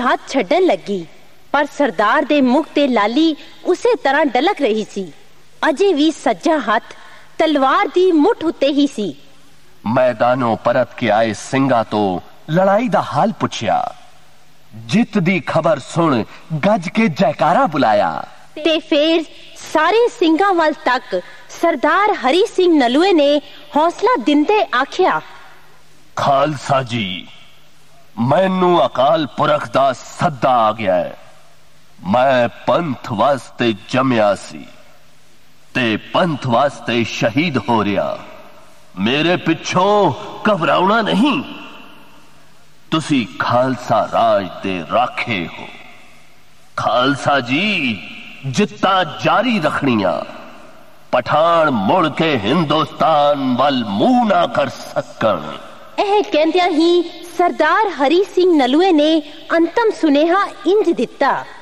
ਹੱਥ ਛੱਡਣ ਲੱਗੀ, ਪਰ ਸਰਦਾਰ ਦੇ ਮੁਖ ਤੇ ਲਾਲੀ ਉਸੇ ਤਰ੍ਹਾਂ ਡਲਕ ਰਹੀ ਸੀ। ਅਜੇ ਵੀ ਸੱਜਾ ਹੱਥ ਤਲਵਾਰ ਦੀ ਮੁੱਠ ਉੱਤੇ ਹੀ ਸੀ। मैदानों परत के आए ਸਿੰਘਾਂ ਤੋਂ लड़ाई दा हाल पुछया। जित दी खबर सुन गज के जयकारा बुलाया। ते फिर सारे ਸਿੰਘਾਂ ਵੱਲ तक सरदार हरी सिंह नलूए ने हौसला दिंदे आखिया, खालसा जी, मैनू अकाल पुरख दा सद्दा आ गया है। मैं पंथ वास्ते जमया सी ते पंथ वास्ते शहीद हो रहा। मेरे पिछों घबराउना नहीं। तुसी खालसा राज दे राखे हो। खालसा जी, जित्ता जारी रखनिया। पठान मुड़ के हिंदुस्तान वल मुंह ना कर सकन। एह कहंदियां ही सरदार हरी सिंह नलूए ने अंतम सुनेहा इंज दिता।